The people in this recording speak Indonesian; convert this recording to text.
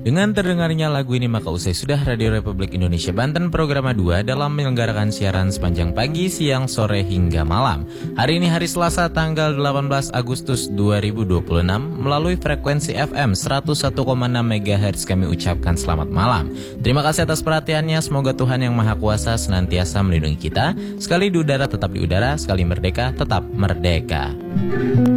Dengan terdengarnya lagu ini maka usai sudah Radio Republik Indonesia Banten Programa 2 dalam menyelenggarakan siaran sepanjang pagi, siang, sore hingga malam. Hari ini hari Selasa tanggal 18 Agustus 2026 melalui frekuensi FM 101,6 MHz kami ucapkan selamat malam. Terima kasih atas perhatiannya, semoga Tuhan Yang Maha Kuasa senantiasa melindungi kita. Sekali di udara tetap di udara, sekali merdeka tetap merdeka.